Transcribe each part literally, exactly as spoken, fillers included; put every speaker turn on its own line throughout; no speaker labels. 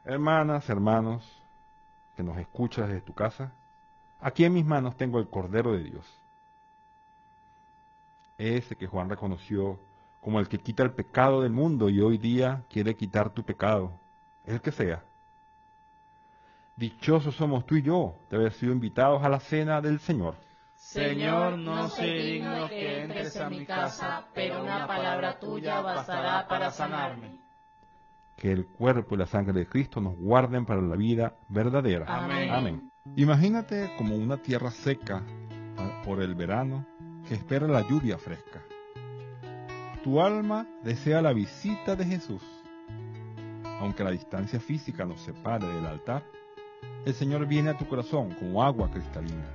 Hermanas, hermanos, que nos escuchas desde tu casa, aquí en mis manos tengo el Cordero de Dios. Ese que Juan reconoció como el que quita el pecado del mundo y hoy día quiere quitar tu pecado, el que sea. Dichosos somos tú y yo de haber sido invitados a la cena del Señor.
Señor, no soy digno que entres a mi casa, pero una palabra tuya bastará para sanarme.
Que el cuerpo y la sangre de Cristo nos guarden para la vida verdadera.
Amén.
Amén. Imagínate como una tierra seca por el verano que espera la lluvia fresca. Tu alma desea la visita de Jesús. Aunque la distancia física nos separe del altar, el Señor viene a tu corazón como agua cristalina.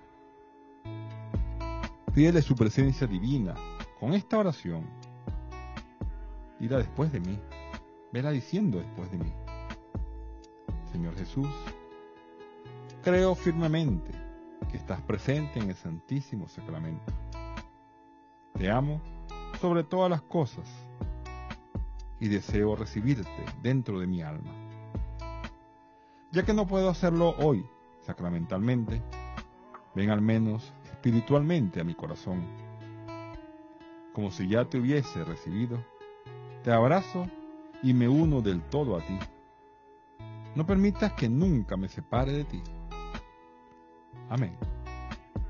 Pídele su presencia divina con esta oración. Dila después de mí. Vela diciendo después de mí. Señor Jesús, creo firmemente que estás presente en el Santísimo Sacramento. Te amo sobre todas las cosas y deseo recibirte dentro de mi alma. Ya que no puedo hacerlo hoy sacramentalmente, ven al menos espiritualmente a mi corazón. Como si ya te hubiese recibido, te abrazo y me uno del todo a ti. No permitas que nunca me separe de ti. Amén.